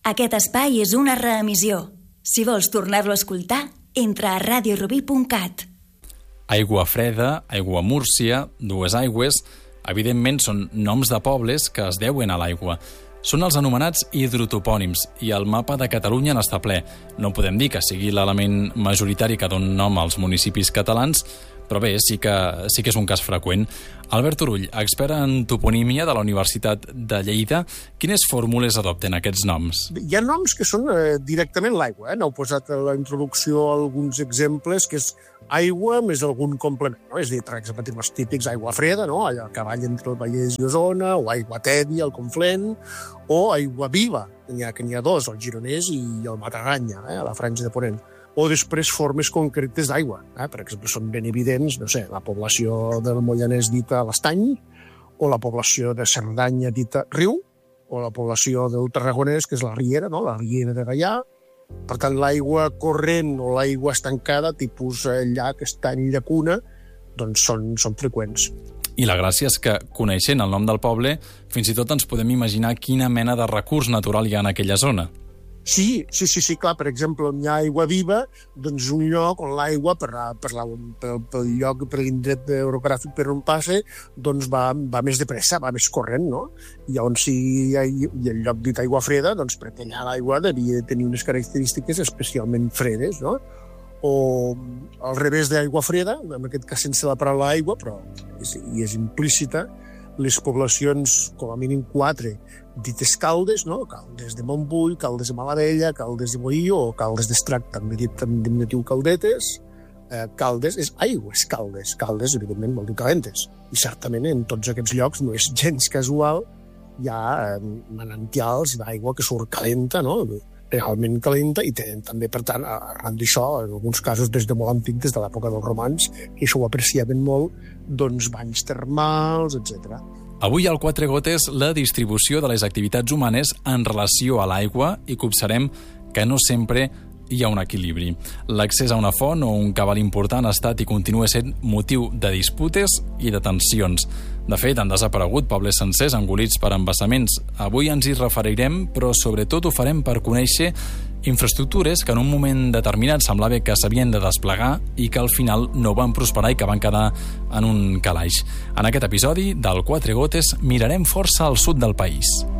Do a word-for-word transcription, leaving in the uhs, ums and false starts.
Aquest espai és una reemissió. Si vols tornar-lo a escoltar, entra a radio rubí punt cat. Aigua Freda, Aigua Múrcia, Dues Aigües, evidentment són noms de pobles que es deuen a l'aigua. Són els anomenats hidrotopònims i el mapa de Catalunya n'està ple. No podem dir que sigui l'element majoritari que dona nom als municipis catalans, però bé, sí que, sí que és un cas freqüent. Albert Turull, expert en toponímia de la Universitat de Lleida, quines fórmules adopten aquests noms? Hi ha noms que són eh, directament l'aigua. Eh? N'heu posat a la introducció alguns exemples, que és aigua més algun complement. No? És a dir, per exemple, tenim els típics aigua freda, no? Allò a cavall entre el Vallès i Osona, o aigua tèbia, el Conflent, o aigua viva, n'hi ha, que n'hi ha dos, el Gironès i el Mataganya, eh? a la franja de Ponent. O després formes concretes d'aigua. Eh? Per exemple, són ben evidents, no sé, la població del Moianès dita l'Estany, o la població de Cerdanya dita Riu, o la població del Tarragonès, que és la Riera, no? la Riera de Gaià. Per tant, l'aigua corrent o l'aigua estancada, tipus llac, estany, llacuna, doncs són, són freqüents. I la gràcia és que, coneixent el nom del poble, fins i tot ens podem imaginar quina mena de recurs natural hi ha en aquella zona. Sí, sí, sí, sí, clar, per exemple, on hi ha aigua viva, doncs un lloc on l'aigua, per, per, la, per, pel lloc, per l'indret orogràfic per on passa, doncs va, va més de pressa, va més corrent, no? I on sí hi ha, i el lloc dit aigua freda, doncs perquè allà l'aigua devia tenir unes característiques especialment fredes, no? O al revés d'aigua freda, en aquest cas sense la paraula aigua, però és, i és implícita, les poblacions, com a mínim quatre, dites Caldes, no? Caldes de Montbui, Caldes de Malavella, Caldes de Molló o Caldes d'Estrac, també dit en diminutiu Caldetes. Eh, Caldes és aigües Caldes. Caldes, evidentment, vol dir calentes. I certament en tots aquests llocs no és gens casual, hi ha eh, manantials d'aigua que surt calenta, no? realment calenta, i tenen també, per tant, arran d'això, en alguns casos des de molt antic, des de l'època dels romans, que això ho apreciaven molt, doncs banys termals, etcètera. Avui al Quatre Gotes la distribució de les activitats humanes en relació a l'aigua i copsarem que no sempre hi ha un equilibri. L'accés a una font o un cabal important ha estat i continua sent motiu de disputes i de tensions. De fet, han desaparegut pobles sencers engolits per embassaments. Avui ens hi referirem, però sobretot ho farem per conèixer infraestructures que en un moment determinat semblava que s'havien de desplegar i que al final no van prosperar i que van quedar en un calaix. En aquest episodi del Quatre Gotes mirarem força al sud del país.